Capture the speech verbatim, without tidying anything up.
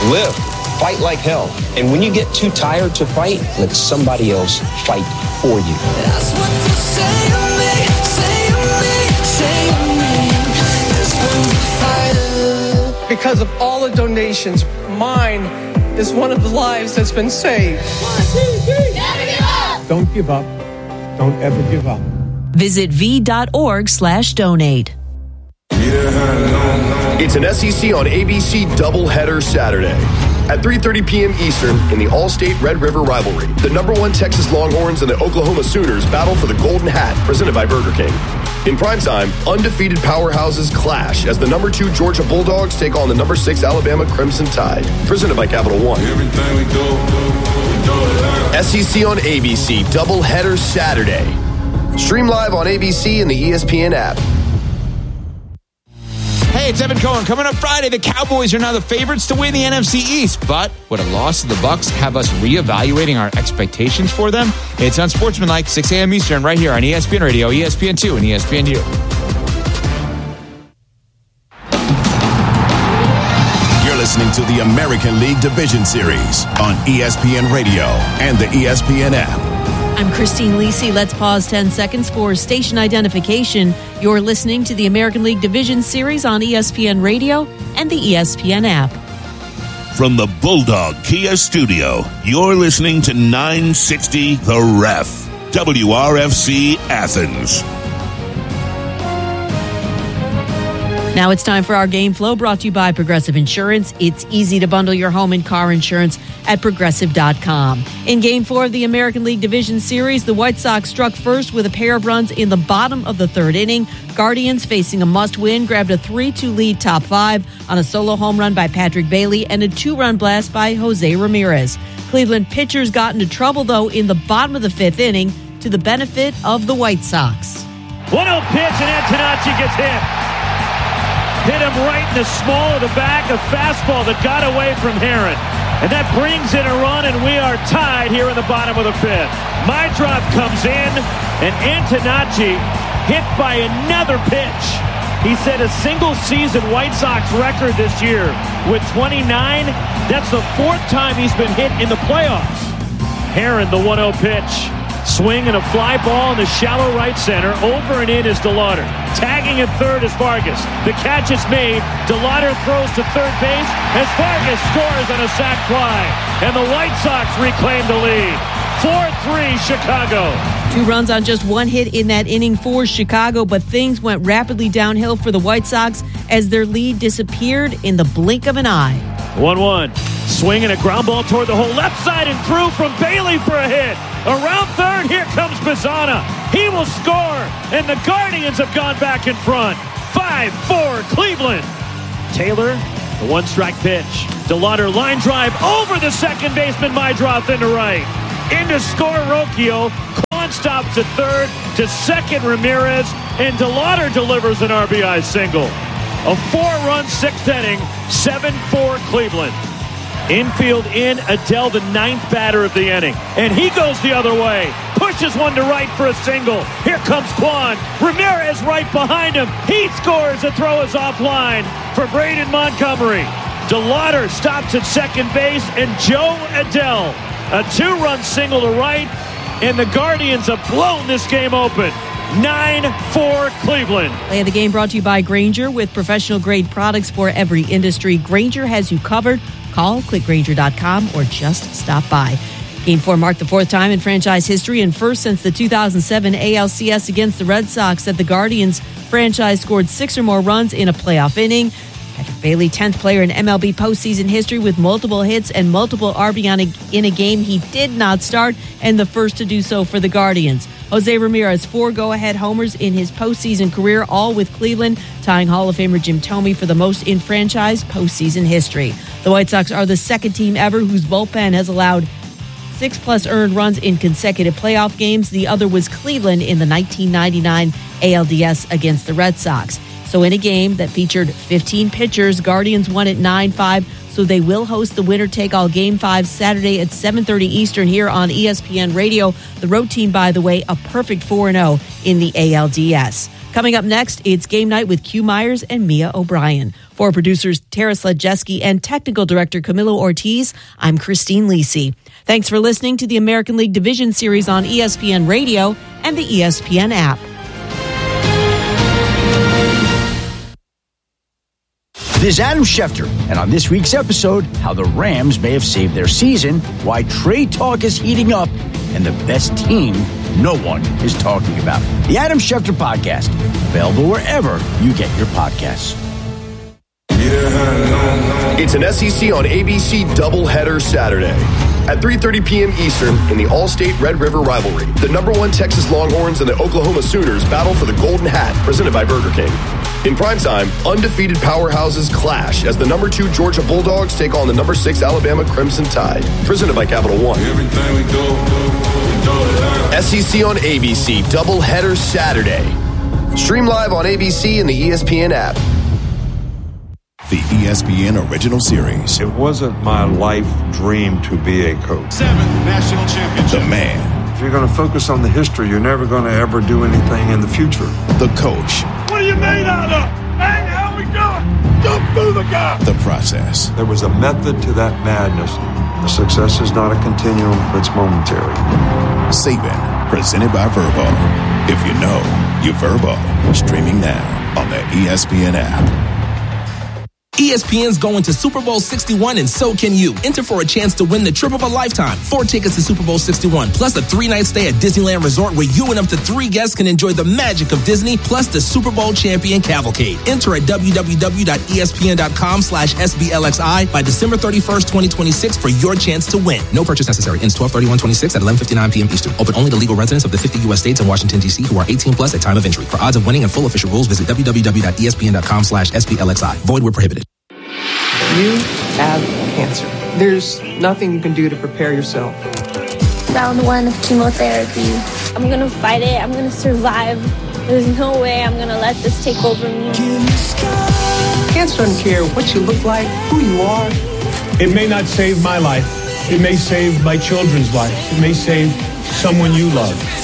Live. Fight like hell. And when you get too tired to fight, let somebody else fight for you. That's what you say to me, say to me, say to me. This one's a fighter. Because of all the donations, mine is one of the lives that's been saved. One, two, three. Never give up. Don't give up. Don't ever give up. Visit v.org slash donate. It's an S E C on A B C doubleheader Saturday. At three thirty p.m. Eastern in the All-State Red River rivalry, the number one Texas Longhorns and the Oklahoma Sooners battle for the Golden Hat, presented by Burger King. In primetime, undefeated powerhouses clash as the number two Georgia Bulldogs take on the number six Alabama Crimson Tide, presented by Capital One. Everything we do, we do it. S E C on A B C doubleheader Saturday. Stream live on A B C and the E S P N app. Hey, it's Evan Cohen. Coming up Friday, the Cowboys are now the favorites to win the N F C East. But would a loss to the Bucs have us reevaluating our expectations for them? It's Unsportsmanlike, six a.m. Eastern, right here on E S P N Radio, E S P N two, and E S P N U. You're listening to the American League Division Series on E S P N Radio and the E S P N app. I'm Christine Lisi. Let's pause ten seconds for station identification. You're listening to the American League Division Series on E S P N Radio and the E S P N app. From the Bulldog Kia Studio, you're listening to nine sixty The Ref, W R F C Athens. Now it's time for our Game Flow, brought to you by Progressive Insurance. It's easy to bundle your home and car insurance at Progressive dot com. In Game four of the American League Division Series, the White Sox struck first with a pair of runs in the bottom of the third inning. Guardians, facing a must-win, grabbed a three two lead top five on a solo home run by Patrick Bailey and a two-run blast by Jose Ramirez. Cleveland pitchers got into trouble, though, in the bottom of the fifth inning to the benefit of the White Sox. one oh pitch, and Antonacci gets hit. Hit him right in the small of the back, a fastball that got away from Herron. And that brings in a run, and we are tied here in the bottom of the fifth. Meidroth comes in, and Antonacci hit by another pitch. He set a single-season White Sox record this year with twenty-nine. That's the fourth time he's been hit in the playoffs. Herron, the one oh pitch. Swing and a fly ball in the shallow right center. Over and in is DeLauder. Tagging at third is Vargas. The catch is made. DeLauder throws to third base as Vargas scores on a sac fly. And the White Sox reclaim the lead. four three Chicago. Two runs on just one hit in that inning for Chicago, but things went rapidly downhill for the White Sox as their lead disappeared in the blink of an eye. one one. Swing and a ground ball toward the hole left side and through from Bailey for a hit. Around third, here comes Bazzana. He will score, and the Guardians have gone back in front. five four Cleveland. Taylor, the one-strike pitch. DeLauder line drive over the second baseman, Meidroth into right. Into score Rocchio. Quan stops at third. To second, Ramirez. And DeLauder delivers an R B I single. A four-run sixth inning, seven four Cleveland. Infield in, Adell, the ninth batter of the inning. And he goes the other way. Pushes one to right for a single. Here comes Quan. Ramirez right behind him. He scores. The throw is offline for Braden Montgomery. DeLauder stops at second base, and Joe Adell, a two-run single to right, and the Guardians have blown this game open. nine four Cleveland. Play of the game brought to you by Grainger. With professional-grade products for every industry, Grainger has you covered. Call, click Grainger dot com, or just stop by. Game four marked the fourth time in franchise history and first since the two thousand seven A L C S against the Red Sox that the Guardians franchise scored six or more runs in a playoff inning. Patrick Bailey, tenth player in M L B postseason history with multiple hits and multiple R B I in a game he did not start, and the first to do so for the Guardians. Jose Ramirez, four go-ahead homers in his postseason career, all with Cleveland, tying Hall of Famer Jim Thome for the most in franchise postseason history. The White Sox are the second team ever whose bullpen has allowed six-plus earned runs in consecutive playoff games. The other was Cleveland in the nineteen ninety-nine A L D S against the Red Sox. So in a game that featured fifteen pitchers, Guardians won at nine five, so they will host the winner-take-all Game five Saturday at seven thirty Eastern here on E S P N Radio. The road team, by the way, a perfect four and oh in the A L D S. Coming up next, it's Game Night with Q Myers and Mia O'Brien. For producers Tara Sledjeski and technical director Camilo Ortiz, I'm Christine Lisi. Thanks for listening to the American League Division Series on E S P N Radio and the E S P N app. This is Adam Schefter, and on this week's episode, how the Rams may have saved their season, why trade talk is heating up, and the best team no one is talking about. The Adam Schefter Podcast, available wherever you get your podcasts. It's an S E C on A B C doubleheader Saturday. At three thirty p.m. Eastern in the All-State Red River rivalry, the number one Texas Longhorns and the Oklahoma Sooners battle for the Golden Hat, presented by Burger King. In primetime, undefeated powerhouses clash as the number two Georgia Bulldogs take on the number six Alabama Crimson Tide, presented by Capital One. Everything we do, we do it live. S E C on A B C, doubleheader Saturday. Stream live on A B C and the E S P N app. The E S P N original series. It wasn't my life dream to be a coach. Seventh national championship. The man. If you're going to focus on the history, you're never going to ever do anything in the future. The coach. What are you made out of? Hey, how we doing? Jump through the guy. The process. There was a method to that madness. The success is not a continuum, it's momentary. Saban, presented by Verbo. If you know, you Verbo. Streaming now on the E S P N app. E S P N's going to Super Bowl sixty-one, and so can you. Enter for a chance to win the trip of a lifetime. Four tickets to Super Bowl sixty-one, plus a three-night stay at Disneyland Resort where you and up to three guests can enjoy the magic of Disney, plus the Super Bowl champion cavalcade. Enter at www.espn.com slash SBLXI by December thirty-first, twenty twenty-six for your chance to win. No purchase necessary. Ends twelve thirty-one twenty-six at eleven fifty-nine p.m. Eastern. Open only to legal residents of the fifty U S states and Washington, D C who are eighteen plus at time of entry. For odds of winning and full official rules, visit www.espn.com slash SBLXI. Void where prohibited. You have cancer. There's nothing you can do to prepare yourself. Round one of chemotherapy. I'm gonna fight it. I'm gonna survive. There's no way I'm gonna let this take over me. Cancer doesn't care what you look like, who you are. It may not save my life. It may save my children's lives. It may save someone you love.